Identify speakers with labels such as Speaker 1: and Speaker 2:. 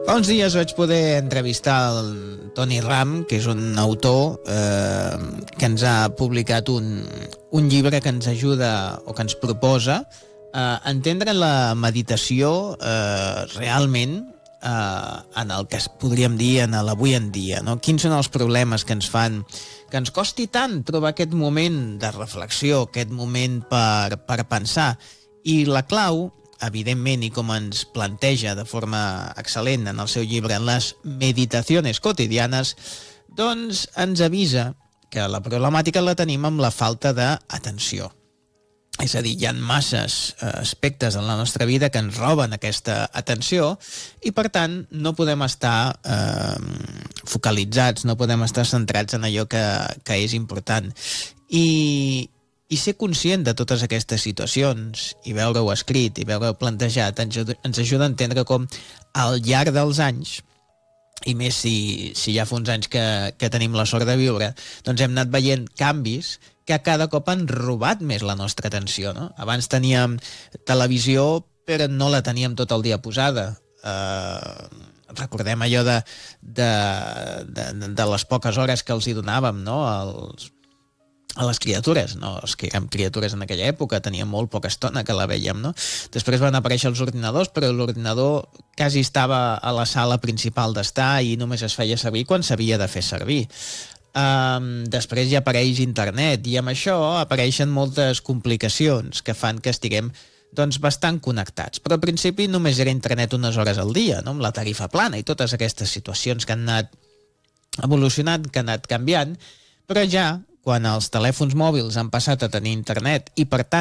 Speaker 1: Fa uns dies vaig poder entrevistar el Toni Ram, que és un autor que ens ha publicat un llibre que ens ajuda o que ens proposa a entendre la meditació realment en el que podríem dir en l'avui en dia, no? Quins són els problemes que ens fan que ens costi tant trobar aquest moment de reflexió, aquest moment per pensar. I la clau, evidentment, i com ens planteja de forma excel·lent en el seu llibre Les meditaciones cotidianas, doncs ens avisa que la problemàtica la tenim amb la falta d'atenció. És a dir, hi ha masses aspectes en la nostra vida que ens roben aquesta atenció i, per tant, no podem estar focalitzats, no podem estar centrats en allò que és important. I ser conscient de totes aquestes situacions i veure-ho escrit i veure-ho plantejat ens ajuda a entendre com al llarg dels anys, i més si ja fa uns anys que tenim la sort de viure, doncs hem anat veient canvis que cada cop han robat més la nostra atenció, no? Abans teníem televisió però no la teníem tot el dia posada. Recordem allò de les poques hores que els hi donàvem, no? A les criatures, no? Els que érem criatures en aquella època teníem molt poca estona que la vèiem, no? Després van aparèixer els ordinadors, però l'ordinador quasi estava a la sala principal d'estar i només es feia servir quan s'havia de fer servir. Després ja apareix internet i amb això apareixen moltes complicacions que fan que estiguem doncs bastant connectats, però al principi només era internet unes hores al dia, no? Amb la tarifa plana i totes aquestes situacions que han anat evolucionant, que han anat canviant, però ja quan els telèfons mòbils han passat a tenir internet i per tant